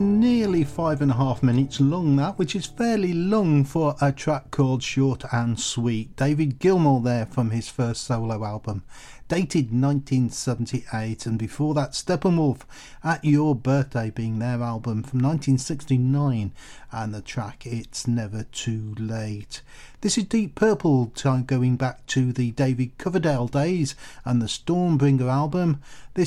nearly 5.5 minutes long, that, which is fairly long for a track called Short and Sweet. David Gilmour there from his first solo album, dated 1978, and before that Steppenwolf, At Your Birthday, being their album from 1969, and the track It's Never Too Late. This is Deep Purple, going back to the David Coverdale days and the Stormbringer album. This